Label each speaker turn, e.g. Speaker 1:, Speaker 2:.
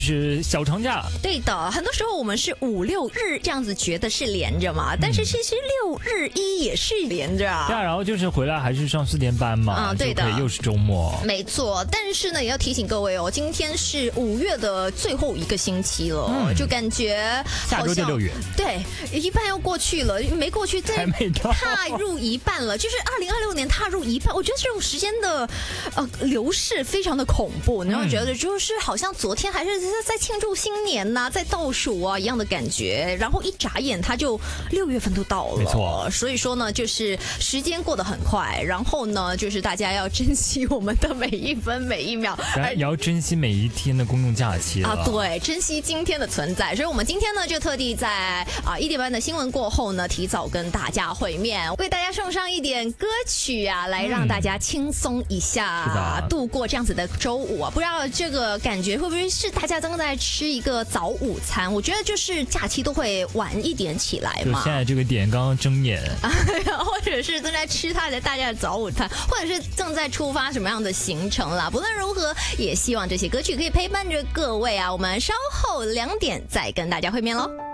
Speaker 1: 是小长假。
Speaker 2: 对的，很多时候我们是5、6日这样子觉得是连着嘛，但是其实6日1也是连着啊。
Speaker 1: 对啊，然后就是回来还是上4天班嘛，
Speaker 2: 对的，
Speaker 1: 又是周末。
Speaker 2: 没错，但是呢，也要提醒各位哦，今天是5月的最后一个星期了，就感觉
Speaker 1: 下周就6月，
Speaker 2: 对，一半要过去了，没过去，
Speaker 1: 还没到，
Speaker 2: 踏入一半了，就是2026年踏入一半，我觉得这种时间的流逝非常的恐怖，然后觉得就是好像昨天还是在庆祝新年呐、在倒数啊一样的感觉，然后一眨眼它就6月份都到了，
Speaker 1: 没错。
Speaker 2: 所以说呢，就是时间过得很快，然后呢，就是大家要珍惜我们的每一分每一秒，
Speaker 1: 也要珍惜每一天的公众假期
Speaker 2: 啊，对，珍惜今天的存在。所以我们今天呢，就特地在1点半的新闻过后呢，提早跟大家会面，为大家送上一点歌曲啊，来让大家轻松一下，度过这样子的周五啊。不知道这个感觉会不会是大家正在吃一个早午餐？我觉得就是假期都会晚一点起来嘛。
Speaker 1: 就现在这个点刚刚睁眼，
Speaker 2: 或者是正在吃大家的早午餐，或者是正在出发什么样的行程啦。不论如何，也希望这些歌曲可以陪伴着各位啊。我们稍后2点再跟大家会面喽。